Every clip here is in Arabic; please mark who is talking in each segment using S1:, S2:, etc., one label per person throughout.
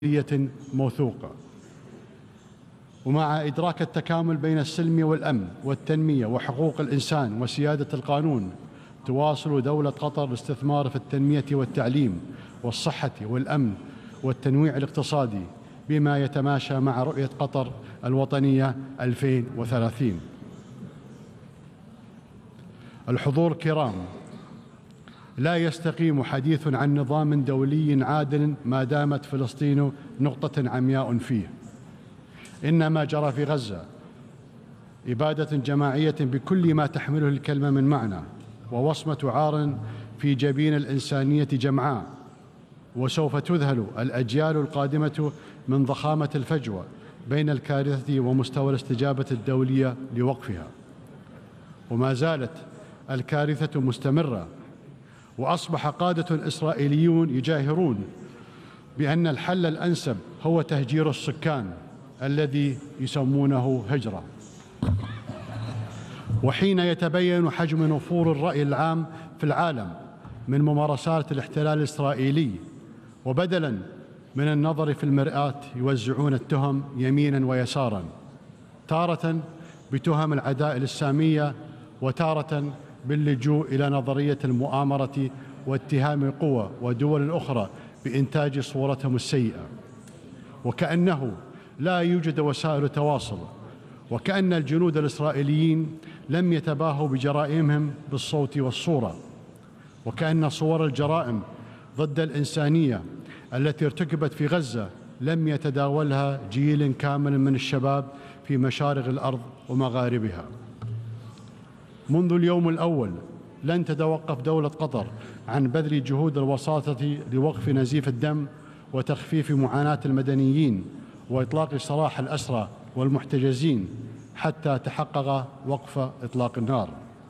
S1: موثوقة، ومع إدراك التكامل بين السلم والأمن والتنمية وحقوق الإنسان وسيادة القانون، تواصل دولة قطر الاستثمار في التنمية والتعليم والصحة والأمن والتنويع الاقتصادي بما يتماشى مع رؤية قطر الوطنية 2030. الحضور الكرام، لا يستقيم حديث عن نظام دولي عادل ما دامت فلسطين نقطة عمياء فيه. إن ما جرى في غزة إبادة جماعية بكل ما تحمله الكلمة من معنى، ووصمة عار في جبين الإنسانية جمعاء، وسوف تذهل الأجيال القادمة من ضخامة الفجوة بين الكارثة ومستوى الاستجابة الدولية لوقفها. وما زالت الكارثة مستمرة، وأصبح قادة إسرائيليون يجاهرون بأن الحل الأنسب هو تهجير السكان الذي يسمونه هجرة. وحين يتبين حجم نفور الرأي العام في العالم من ممارسات الاحتلال الإسرائيلي، وبدلاً من النظر في المرآة يوزعون التهم يميناً ويساراً، تارة بتهم العدائل السامية، وتارة باللجوء إلى نظرية المؤامرة واتهام قوى ودول أخرى بإنتاج صورتهم السيئة، وكأنه لا يوجد وسائل تواصل، وكأن الجنود الإسرائيليين لم يتباهوا بجرائمهم بالصوت والصورة، وكأن صور الجرائم ضد الإنسانية التي ارتكبت في غزة لم يتداولها جيل كامل من الشباب في مشارق الأرض ومغاربها. منذ اليوم الأول لن تتوقف دولة قطر عن بذل جهود الوساطة لوقف نزيف الدم وتخفيف معاناة المدنيين وإطلاق سراح الأسرى والمحتجزين حتى تحقق وقف إطلاق النار.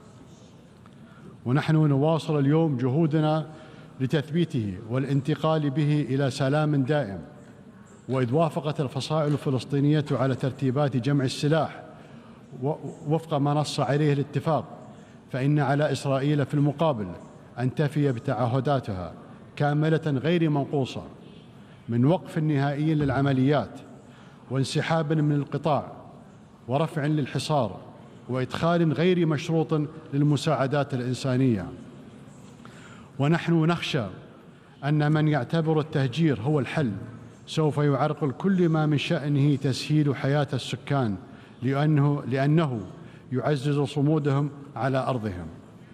S1: ونحن نواصل اليوم جهودنا لتثبيته والانتقال به إلى سلام دائم. وإذ وافقت الفصائل الفلسطينية على ترتيبات جمع السلاح وفق ما نص عليه الاتفاق، فإن على إسرائيل في المقابل أن تفي بتعهداتها كاملة غير منقوصة من وقف نهائي للعمليات وانسحاب من القطاع ورفع للحصار وإدخال غير مشروط للمساعدات الإنسانية. ونحن نخشى أن من يعتبر التهجير هو الحل سوف يعرقل كل ما من شأنه تسهيل حياة السكان، لأنه يعزز صمودهم على أرضهم.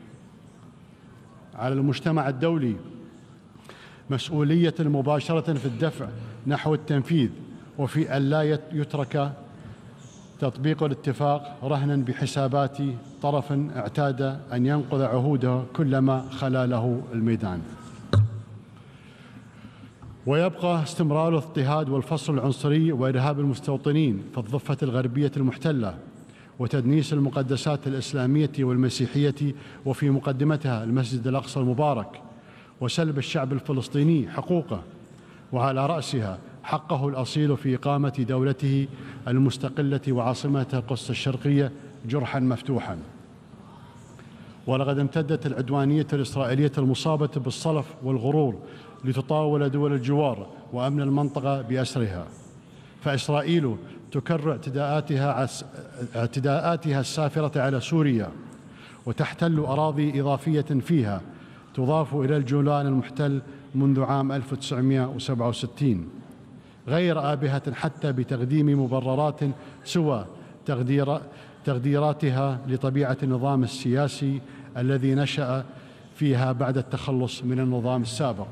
S1: على المجتمع الدولي مسؤولية مباشرة في الدفع نحو التنفيذ، وفي أن لا يترك تطبيق الاتفاق رهنا بحسابات طرف اعتاد أن ينقض عهوده كلما خلا له الميدان. ويبقى استمرار الاضطهاد والفصل العنصري وإرهاب المستوطنين في الضفة الغربية المحتلة، وتدنيس المقدسات الإسلامية والمسيحية، وفي مقدمتها المسجد الأقصى المبارك، وسلب الشعب الفلسطيني حقوقه، وعلى رأسها حقه الأصيل في إقامة دولته المستقلة وعاصمتها القدس الشرقية جرحا مفتوحا. ولقد امتدت العدوانية الإسرائيلية المصابة بالصلف والغرور لتطاول دول الجوار وأمن المنطقة بأسرها، فإسرائيل تكرر اعتداءاتها السافرة على سوريا، وتحتل أراضي إضافية فيها تضاف إلى الجولان المحتل منذ عام 1967، غير آبهة حتى بتقديم مبررات سوى تقديراتها لطبيعة النظام السياسي الذي نشأ فيها بعد التخلص من النظام السابق،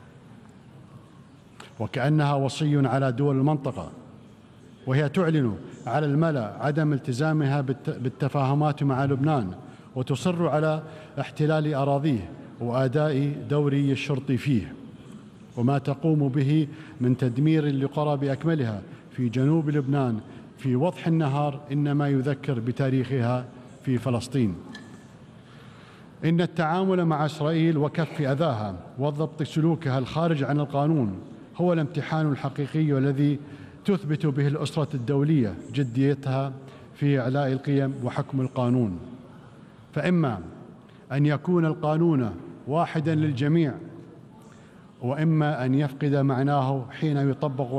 S1: وكأنها وصي على دول المنطقة، وهي تعلن على الملأ عدم التزامها بالتفاهمات مع لبنان، وتصر على احتلال أراضيه وأداء دوري الشرطي فيه، وما تقوم به من تدمير لقرى بأكملها في جنوب لبنان في وضح النهار إنما يذكر بتاريخها في فلسطين. إن التعامل مع إسرائيل وكف أذاها وضبط سلوكها الخارج عن القانون هو الامتحان الحقيقي الذي تثبت به الأسرة الدولية جديتها في إعلاء القيم وحكم القانون. فإما أن يكون القانون واحداً للجميع، وإما أن يفقد معناه حين يطبق